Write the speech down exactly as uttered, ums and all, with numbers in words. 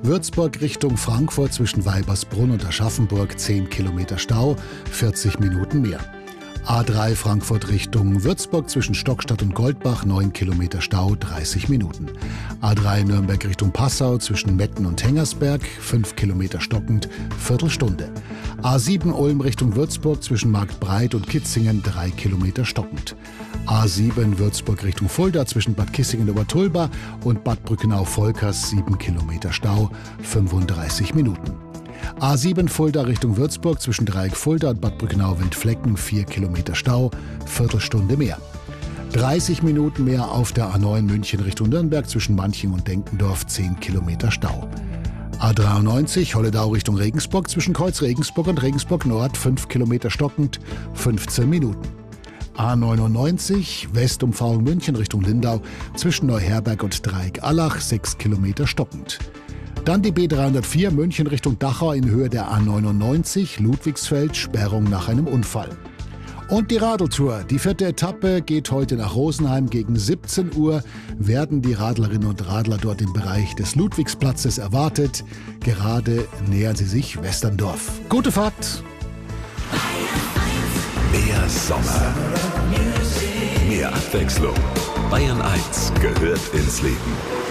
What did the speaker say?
Würzburg Richtung Frankfurt zwischen Weibersbrunn und Aschaffenburg zehn Kilometer Stau, vierzig Minuten mehr. A drei Frankfurt Richtung Würzburg zwischen Stockstadt und Goldbach neun Kilometer Stau, dreißig Minuten. A drei Nürnberg Richtung Passau zwischen Metten und Hengersberg fünf Kilometer stockend, Viertelstunde. A sieben Ulm Richtung Würzburg zwischen Marktbreit und Kitzingen drei Kilometer stockend. A sieben Würzburg Richtung Fulda zwischen Bad Kissingen-Obertulba und Bad Brückenau-Volkers sieben Kilometer Stau, fünfunddreißig Minuten. A sieben Fulda Richtung Würzburg zwischen Dreieck Fulda und Bad Brückenau-Wildflecken vier Kilometer Stau, Viertelstunde mehr. dreißig Minuten mehr auf der A neun München Richtung Nürnberg zwischen Manching und Denkendorf zehn Kilometer Stau. A dreiundneunzig Holledau Richtung Regensburg zwischen Kreuz Regensburg und Regensburg Nord fünf Kilometer stockend, fünfzehn Minuten. A neunundneunzig Westumfahrung München Richtung Lindau zwischen Neuherberg und Dreieck Allach sechs Kilometer stockend. Dann die B dreihundertvier München Richtung Dachau in Höhe der A neunundneunzig Ludwigsfeld, Sperrung nach einem Unfall. Und die Radeltour, die vierte Etappe geht heute nach Rosenheim. Gegen siebzehn Uhr werden die Radlerinnen und Radler dort im Bereich des Ludwigsplatzes erwartet. Gerade nähern sie sich Westerndorf. Gute Fahrt! Mehr Sommer, mehr Abwechslung. Bayern eins gehört ins Leben.